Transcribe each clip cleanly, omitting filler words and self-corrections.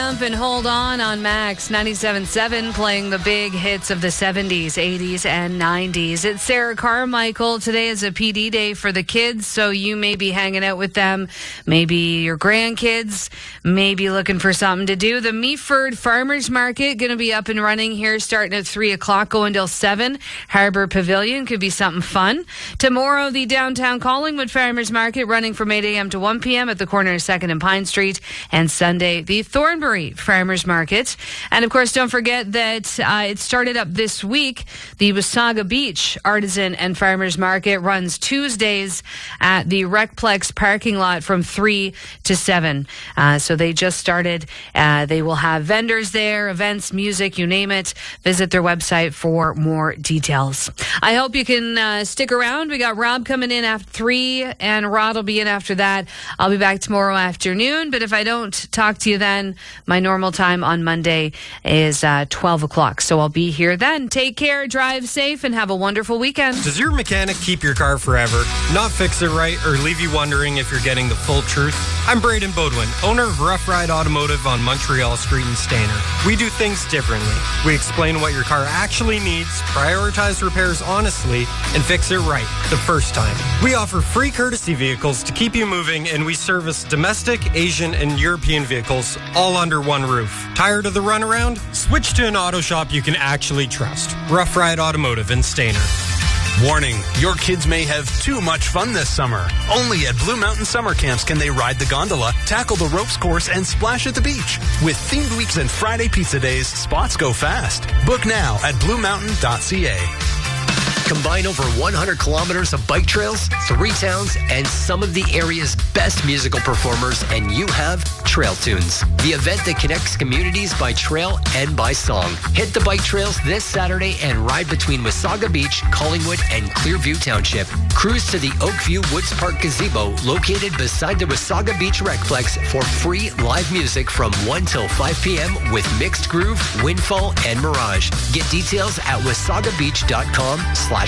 Jump and Hold On Max 97.7, playing the big hits of the 70s, 80s, and 90s. It's Sarah Carmichael. Today is a PD day for the kids, so you may be hanging out with them, maybe your grandkids, maybe looking for something to do. The Meaford Farmers Market going to be up and running here starting at 3 o'clock, going till 7. Harbor Pavilion could be something fun. Tomorrow, the downtown Collingwood Farmers Market running from 8 a.m. to 1 p.m. at the corner of 2nd and Pine Street. And Sunday, the Thornbury Farmers Market. And of course, don't forget that it started up this week. The Wasaga Beach Artisan and Farmers Market runs Tuesdays at the Recplex parking lot from 3 to 7. So they just started. They will have vendors there, events, music, you name it. Visit their website for more details. I hope you can stick around. We got Rob coming in after 3, and Rod will be in after that. I'll be back tomorrow afternoon, but if I don't talk to you then, my normal time on Monday is 12 o'clock. So I'll be here then. Take care, drive safe, and have a wonderful weekend. Does your mechanic keep your car forever, not fix it right, or leave you wondering if you're getting the full truth? I'm Braden Bodwin, owner of Rough Ride Automotive on Montreal Street in Stayner. We do things differently. We explain what your car actually needs, prioritize repairs honestly, and fix it right the first time. We offer free courtesy vehicles to keep you moving, and we service domestic, Asian, and European vehicles all under one roof. Tired of the runaround? Switch to an auto shop you can actually trust. Rough Ride Automotive in Stayner. Warning, your kids may have too much fun this summer. Only at Blue Mountain Summer Camps can they ride the gondola, tackle the ropes course, and splash at the beach. With themed weeks and Friday pizza days, spots go fast. Book now at bluemountain.ca. Combine over 100 kilometers of bike trails, 3 towns, and some of the area's best musical performers, and you have Trail Tunes, the event that connects communities by trail and by song. Hit the bike trails this Saturday and ride between Wasaga Beach, Collingwood, and Clearview Township. Cruise to the Oakview Woods Park Gazebo, located beside the Wasaga Beach Recplex, for free live music from 1 till 5 p.m. with Mixed Groove, Windfall, and Mirage. Get details at wasagabeach.com/events.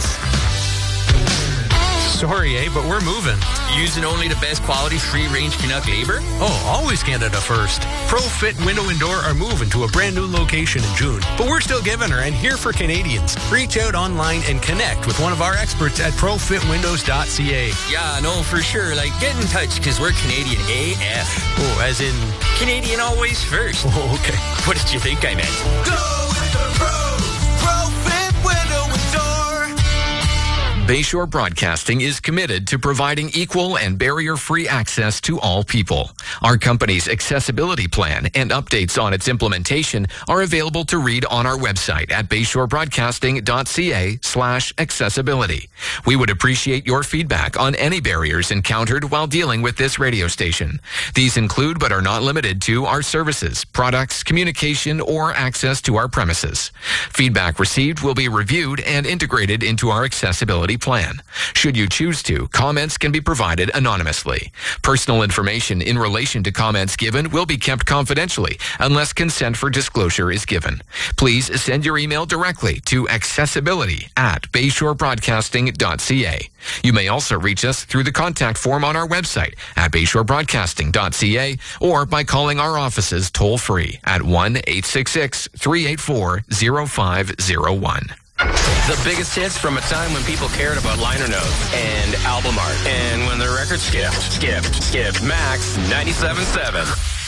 Sorry, but we're moving. Using only the best quality free-range Canuck labor? Oh, always Canada first. ProFit Window and Door are moving to a brand new location in June, but we're still giving her and here for Canadians. Reach out online and connect with one of our experts at profitwindows.ca. Yeah, no, for sure. Like, get in touch because we're Canadian AF. Oh, as in Canadian always first. Oh, okay. What did you think I meant? Go with the ProFit Window and Door. Bayshore Broadcasting is committed to providing equal and barrier-free access to all people. Our company's accessibility plan and updates on its implementation are available to read on our website at bayshorebroadcasting.ca/accessibility. We would appreciate your feedback on any barriers encountered while dealing with this radio station. These include but are not limited to our services, products, communication, or access to our premises. Feedback received will be reviewed and integrated into our accessibility plan. Should you choose to, comments can be provided anonymously. Personal information in relation to comments given will be kept confidentially unless consent for disclosure is given. Please send your email directly to accessibility@bayshorebroadcasting.ca. You may also reach us through the contact form on our website at bayshorebroadcasting.ca or by calling our offices toll-free at 1-866-384-0501. The biggest hits from a time when people cared about liner notes and album art. And when the record skipped. Max 97.7.